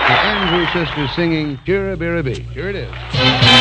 The Andrews Sisters singing Kiribiribee. Here it is.